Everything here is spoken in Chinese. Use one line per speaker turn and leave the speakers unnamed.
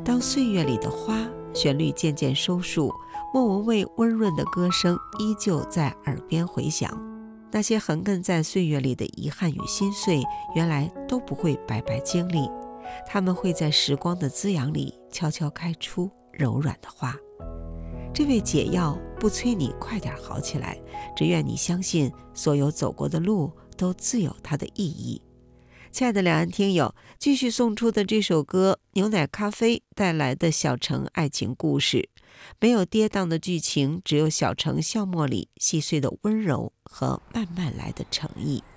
当岁月里的花旋律渐渐收束，莫文蔚温润的歌声依旧在耳边回响。那些横亘在岁月里的遗憾与心碎，原来都不会白白经历，它们会在时光的滋养里悄悄开出柔软的花。这味解药不催你快点好起来，只愿你相信所有走过的路都自有它的意义。亲爱的两岸听友，继续送出的这首歌牛奶咖啡带来的小城爱情故事，没有跌宕的剧情，只有小城笑沫里细碎的温柔和慢慢来的诚意。